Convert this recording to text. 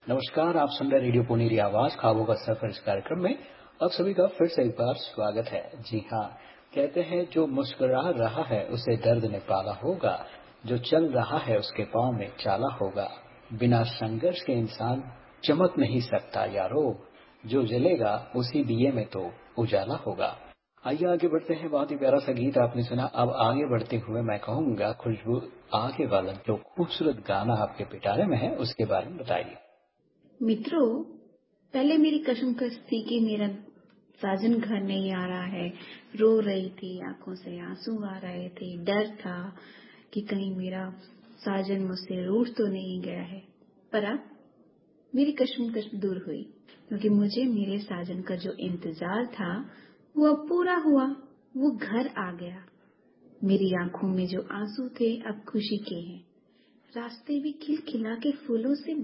नमस्कार, आप सुन रहे रेडियो पुनेरी आवाज ख्वाबों का सफर इस कार्यक्रम में आप सभी का फिर से एक बार स्वागत है। जी हाँ, कहते हैं जो मुस्कुरा रहा है उसे दर्द ने पाला होगा, जो चल रहा है उसके पांव में चाला होगा। बिना संघर्ष के इंसान चमक नहीं सकता यारो, जो जलेगा उसी दिए में तो उजाला होगा। आइए आगे बढ़ते हैं। बहुत ही प्यारा सा गीत आपने सुना। अब आगे बढ़ते हुए मैं कहूँगा खुशबू आगे वाला जो खूबसूरत गाना आपके पिटारे में है उसके बारे में बताइए। मित्रों, पहले मेरी कशमकश थी कि मेरा साजन घर नहीं आ रहा है। रो रही थी, आंखों से आंसू आ रहे थे। डर था कि कहीं मेरा साजन मुझसे रूठ तो नहीं गया है। पर अब मेरी कशमकश दूर हुई, क्योंकि मुझे मेरे साजन का जो इंतजार था वो अब पूरा हुआ। वो घर आ गया। मेरी आंखों में जो आंसू थे अब खुशी के हैं। रास्ते भी खिलखिला के फूलों से